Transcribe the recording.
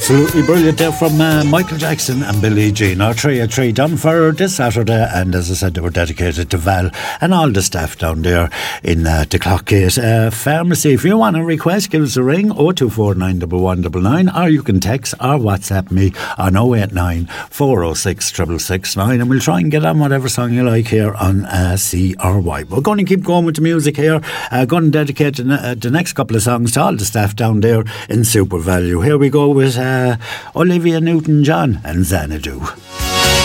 Absolutely brilliant there from Michael Jackson and Billie Jean. Our 3 at 3 done for this Saturday, and as I said, they were dedicated to Val and all the staff down there in the Clockgate Pharmacy. If you want a request, give us a ring 02491199, or you can text or WhatsApp me on 089 406 6669, and we'll try and get on whatever song you like here on CRY. We're going to keep going with the music here. Going to dedicate the next couple of songs to all the staff down there in Super Value. Here we go with Olivia Newton-John and Xanadu.